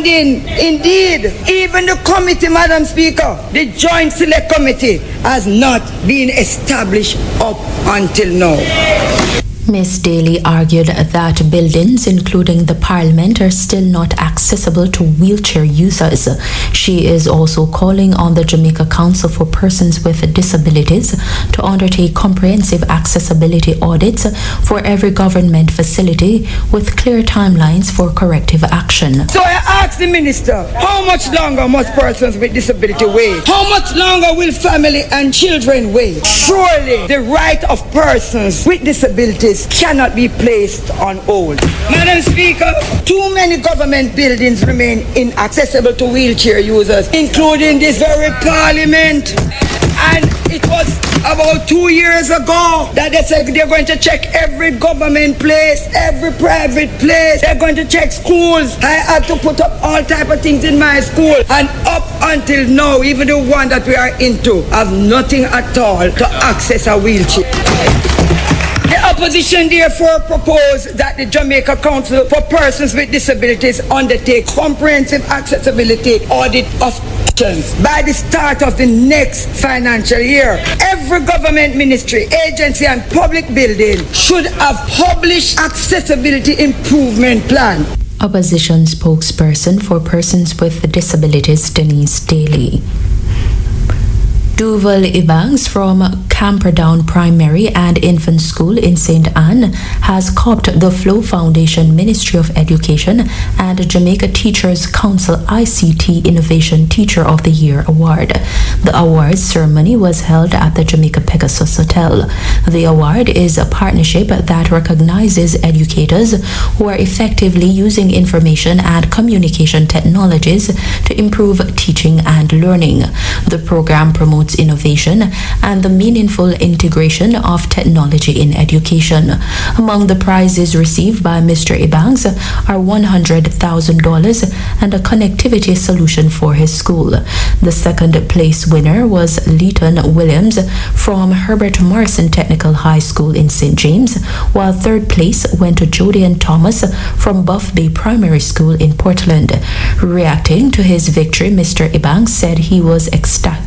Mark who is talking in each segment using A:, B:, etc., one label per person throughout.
A: outstanding indeed. Even the committee, Madam Speaker, the Joint Select Committee, has not been established up until now.
B: Ms. Daly argued that buildings, including the Parliament, are still not accessible to wheelchair users. She is also calling on the Jamaica Council for Persons with Disabilities to undertake comprehensive accessibility audits for every government facility with clear timelines for corrective action.
A: So I ask the Minister, how much longer must persons with disability wait? How much longer will family and children wait? Surely the right of persons with disabilities cannot be placed on hold. Madam Speaker, too many government buildings remain inaccessible to wheelchair users, including this very Parliament. And it was about 2 years ago that they said they're going to check every government place, every private place. They're going to check schools. I had to put up all type of things in my school. And up until now, even the one that we are into, have nothing at all to access a wheelchair. The opposition therefore proposed that the Jamaica Council for Persons with Disabilities undertake comprehensive accessibility audit of by the start of the next financial year. Every government ministry, agency and public building should have published accessibility improvement plan.
B: Opposition spokesperson for Persons with Disabilities, Denise Daly. Duval Ebanks from Camperdown Primary and Infant School in St. Anne has copped the Flow Foundation Ministry of Education and Jamaica Teachers Council ICT Innovation Teacher of the Year Award. The awards ceremony was held at the Jamaica Pegasus Hotel. The award is a partnership that recognizes educators who are effectively using information and communication technologies to improve teaching and learning. The program promotes innovation and the meaningful integration of technology in education. Among the prizes received by Mr. Ebanks are $100,000 and a connectivity solution for his school. The second place winner was Leighton Williams from Herbert Morrison Technical High School in St. James, while third place went to Jodian Thomas from Buff Bay Primary School in Portland. Reacting to his victory, Mr. Ebanks said he was ecstatic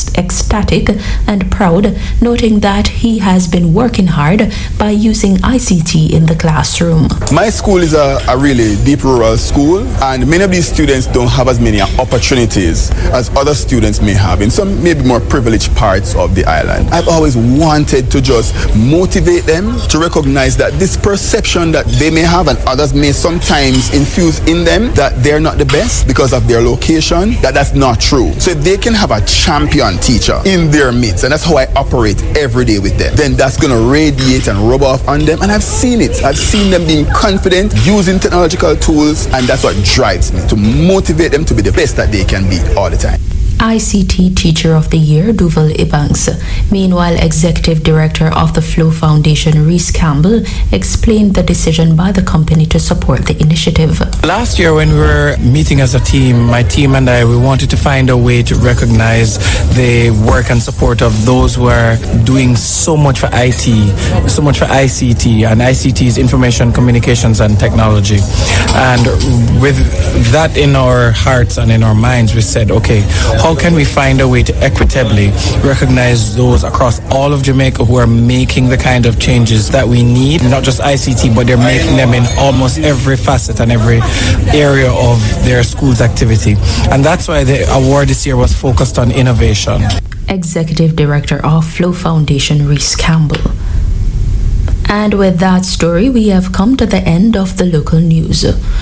B: and proud, noting that he has been working hard by using ICT in the classroom.
C: My school is a really deep rural school, and many of these students don't have as many opportunities as other students may have in some maybe more privileged parts of the island. I've always wanted to just motivate them to recognize that this perception that they may have and others may sometimes infuse in them that they're not the best because of their location, that's not true. So if they can have a champion teacher in their midst, and that's how I operate every day with them, then that's going to radiate and rub off on them. And I've seen it. I've seen them being confident, using technological tools, and that's what drives me, to motivate them to be the best that they can be all the time.
B: ICT Teacher of the Year, Duval Ebanks. Meanwhile, Executive Director of the Flow Foundation, Reese Campbell, explained the decision by the company to support the initiative.
D: Last year when we were meeting as a team, my team and I, we wanted to find a way to recognize the work and support of those who are doing so much for IT, so much for ICT, and ICT is information, communications and technology. And with that in our hearts and in our minds, we said, okay, how can we find a way to equitably recognize those across all of Jamaica who are making the kind of changes that we need, not just ICT, but they're making them in almost every facet and every area of their school's activity. And that's why the award this year was focused on innovation.
B: Executive Director of Flow Foundation, Reese Campbell. And with that story, we have come to the end of the local news.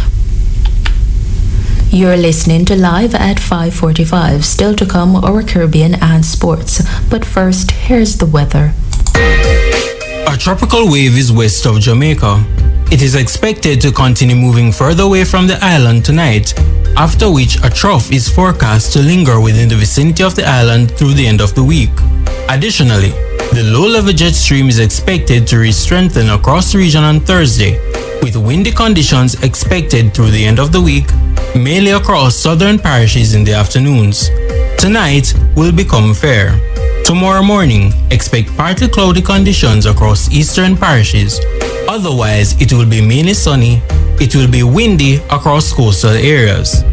B: You're listening to Live at 5:45. Still to come, our Caribbean and sports. But first, here's the weather.
E: A tropical wave is west of Jamaica. It is expected to continue moving further away from the island tonight, after which a trough is forecast to linger within the vicinity of the island through the end of the week. Additionally, the low-level jet stream is expected to re-strengthen across the region on Thursday, with windy conditions expected through the end of the week, mainly across southern parishes in the afternoons. Tonight will become fair. Tomorrow morning, expect partly cloudy conditions across eastern parishes. Otherwise, it will be mainly sunny. It will be windy across coastal areas.